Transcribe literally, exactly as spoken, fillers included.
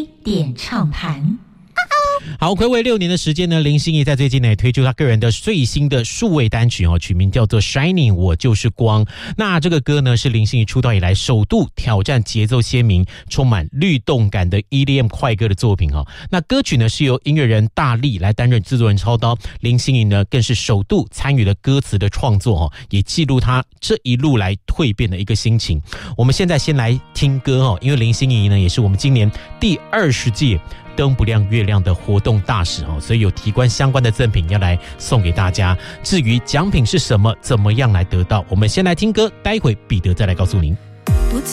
A 点唱盘。 好，睽违六年的时间呢，林心怡在最近呢也推出她个人的最新的数位单曲哦，取名叫做 Shining 我就是光。那这个歌呢是林心怡出道以来首度挑战节奏鲜明、充满律动感的 E D M 快歌的作品哦。那歌曲呢是由音乐人大力来担任制作人操刀，林心怡呢更是首度参与了歌词的创作哦，也记录她这一路来蜕变的一个心情。我们现在先来听歌哦，因为林心怡呢也是我们今年第二十届灯不亮月亮的活动大使哦，所以有提关相关的赠品要来送给大家。至于奖品是什么，怎么样来得到，我们先来听歌，待会彼得再来告诉您。